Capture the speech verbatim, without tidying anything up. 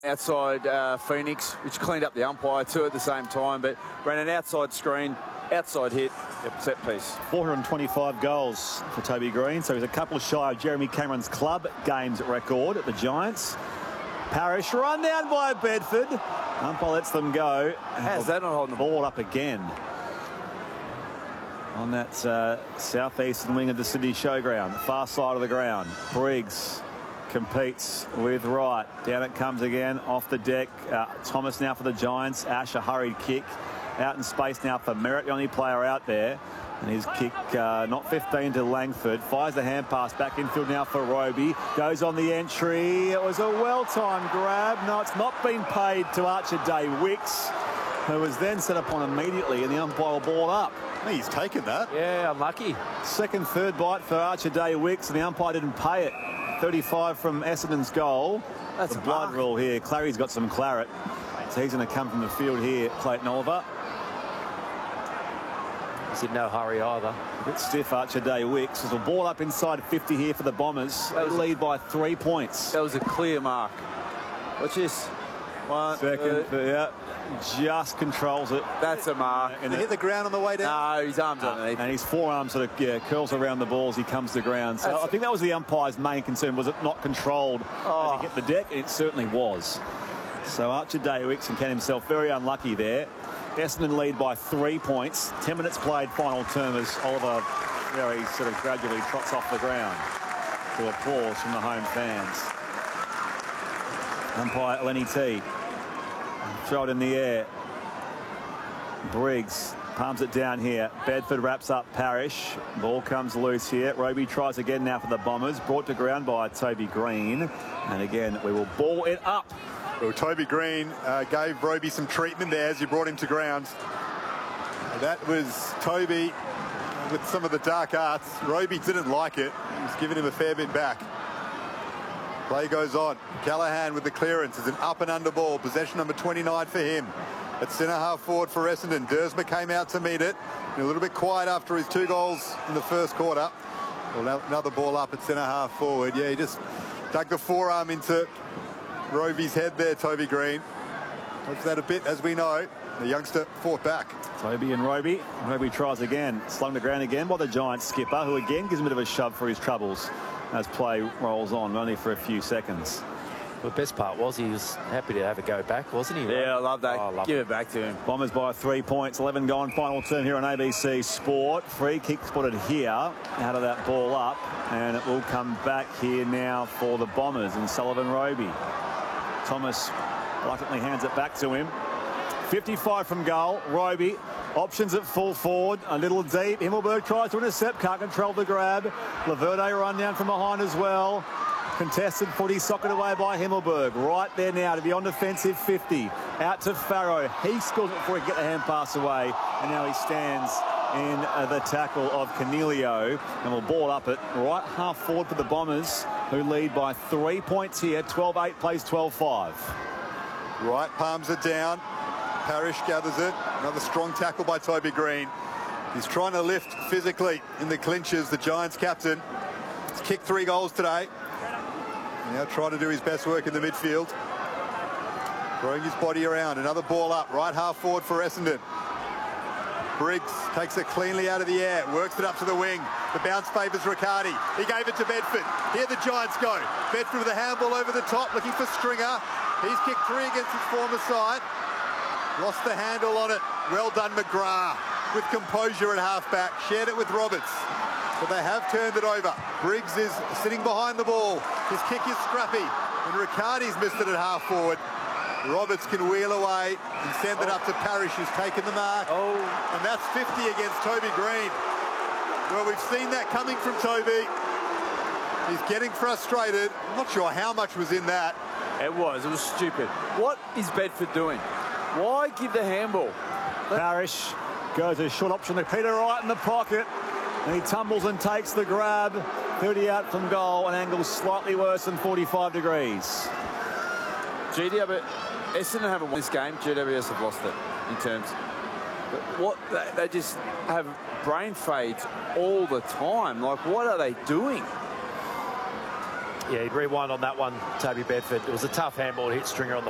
Outside uh, Phoenix, which cleaned up the umpire too at the same time, but ran an outside screen, outside hit, yep, set piece. four hundred twenty-five goals for Toby Green, so he's a couple shy of Jeremy Cameron's club games record at the Giants. Parrish run down by Bedford. Umpire lets them go. How's that not holding the ball up again? On that uh, southeastern wing of the Sydney Showground, the far side of the ground. Briggs competes with Wright. Down it comes again, off the deck. Uh, Thomas now for the Giants. Ash, a hurried kick. Out in space now for Merritt, the only player out there. And his kick, uh, not fifteen to Langford. Fires the hand pass back infield now for Roby. Goes on the entry. It was a well-timed grab. No, it's not been paid to Archer Day Wicks, who was then set upon immediately, and the umpire will ball up. He's taken that. Yeah, unlucky. Second, third bite for Archer Day Wicks, and the umpire didn't pay it. thirty-five from Essendon's goal. That's the a blood mark. rule here. Clary's got some claret, so he's going to come from the field here. Clayton Oliver. He's in no hurry either. A bit stiff, Archer Day Wicks. There's a ball up inside fifty here for the Bombers. They was lead by three points. That was a clear mark. Watch this. One, Second, two. yeah, just controls it. That's a mark. And hit the ground on the way down. No, his arms underneath. And his forearm sort of yeah, curls around the ball as he comes to ground. So That's I think that was the umpire's main concern. Was it not controlled Oh. as he hit the deck? It certainly was. So Archer Day Wicks and can himself very unlucky there. Essendon lead by three points. Ten minutes played, final term, as Oliver very sort of gradually trots off the ground to applause from the home fans. Umpire Lenny T. Throw it in the air. Briggs palms it down here. Bedford wraps up Parrish. Ball comes loose here. Roby tries again now for the Bombers. Brought to ground by Toby Green. And again, we will ball it up. Well, Toby Green uh, gave Roby some treatment there as you brought him to ground. That was Toby with some of the dark arts. Roby didn't like it. He was giving him a fair bit back. Play goes on. Callaghan with the clearance. It's an up and under ball. Possession number twenty-nine for him. At centre half forward for Essendon. Dersma came out to meet it. A little bit quiet after his two goals in the first quarter. Well, another ball up at centre half forward. Yeah, he just dug the forearm into Roby's head there, Toby Green. Watch that a bit, as we know. The youngster fought back. Toby and Roby. Roby tries again. Slung to ground again by the Giants skipper, who again gives him a bit of a shove for his troubles as play rolls on, only for a few seconds. The best part was he was happy to have a go back, wasn't he? Yeah, I love that. Oh, I love Give it. it back to him. Bombers by three points, eleven gone, final turn here on A B C Sport. Free kick spotted here out of that ball up, and it will come back here now for the Bombers and Sullivan Roby. Thomas reluctantly hands it back to him. fifty-five from goal. Roby options at full forward, a little deep. Himmelberg tries to intercept, can't control the grab. Laverde run down from behind as well. Contested footy, socket away by Himmelberg. Right there now to the on defensive fifty. Out to Farrow. He scores it before he can get the hand pass away. And now he stands in uh, the tackle of Cornelio. And will ball up it right half forward for the Bombers, who lead by three points here. twelve eight plays twelve five. Right, palms it down. Parrish gathers it. Another strong tackle by Toby Green. He's trying to lift physically in the clinches, the Giants captain. He's kicked three goals today. Now trying to do his best work in the midfield. Throwing his body around. Another ball up, right half forward for Essendon. Briggs takes it cleanly out of the air, works it up to the wing. The bounce favours Riccardi. He gave it to Bedford. Here the Giants go. Bedford with a handball over the top, looking for Stringer. He's kicked three against his former side. Lost the handle on it. Well done, McGrath, with composure at halfback. Shared it with Roberts. But they have turned it over. Briggs is sitting behind the ball. His kick is scrappy. And Riccardi's missed it at half forward. Roberts can wheel away and send it up to Parrish, who's taken the mark. Oh. And that's fifty against Toby Green. Well, we've seen that coming from Toby. He's getting frustrated. I'm not sure how much was in that. It was. It was stupid. What is Bedford doing? Why give the handball? Parrish goes a short option to Peter Wright in the pocket. And he tumbles and takes the grab. thirty out from goal, an angle slightly worse than forty-five degrees. G W, Essendon haven't won this game. G W S have lost it in terms. But what they, they just have brain fades all the time. Like, what are they doing? Yeah, he'd rewind on that one, Toby Bedford. It was a tough handball to hit Stringer on the